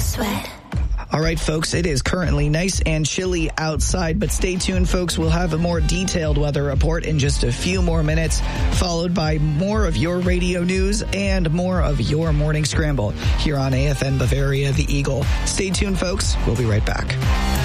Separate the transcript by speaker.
Speaker 1: sweat.
Speaker 2: All right, folks, it is currently nice and chilly outside, but stay tuned, folks. We'll have a more detailed weather report in just a few more minutes, followed by more of your radio news and more of your morning scramble here on AFN Bavaria, The Eagle. Stay tuned, folks. We'll be right back.